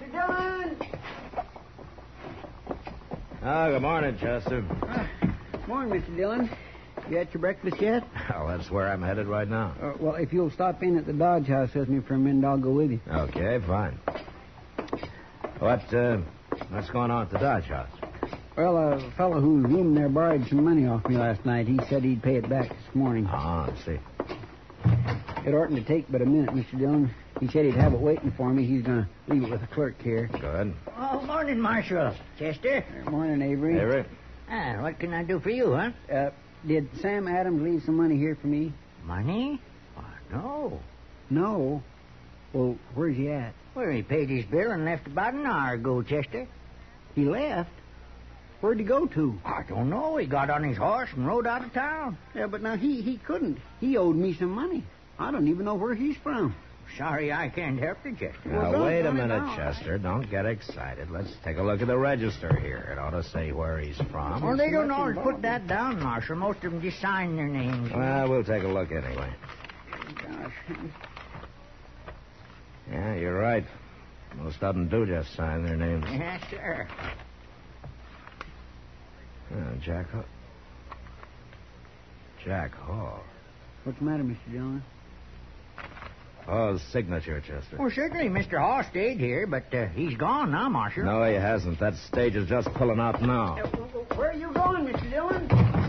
Mr. Dillon! Oh, good morning, Chester. Morning, Mr. Dillon. You had your breakfast yet? Well, that's where I'm headed right now. Well, if you'll stop in at the Dodge House with me for a minute, I'll go with you. Okay, fine. What's going on at the Dodge House? Well, a fellow who's rooming there borrowed some money off me last night. He said he'd pay it back this morning. Oh, I see. It oughtn't to take but a minute, Mr. Dillon. He said he'd have it waiting for me. He's going to leave it with the clerk here. Good. Oh, morning, Marshal. Chester. Morning, Avery. Avery? What can I do for you, huh? Did Sam Adams leave some money here for me? Money? No. No. Well, where's he at? Well, he paid his bill and left about an hour ago, Chester. He left? Where'd he go to? I don't know. He got on his horse and rode out of town. Yeah, but now he couldn't. He owed me some money. I don't even know where he's from. Sorry I can't help you, Chester. Now, wait a minute, Chester. Don't get excited. Let's take a look at the register here. It ought to say where he's from. Well, they don't always put that down, Marshal. Most of them just sign their names. Well, we'll take a look anyway. Gosh. Yeah, you're right. Most of them do just sign their names. Yes, sir. Jack Hall. What's the matter, Mr. Dillon? Hall's signature, Chester. Well, certainly Mr. Hall stayed here, but he's gone now, Marshal. No, he hasn't. That stage is just pulling out now. Where are you going, Mr. Dillon?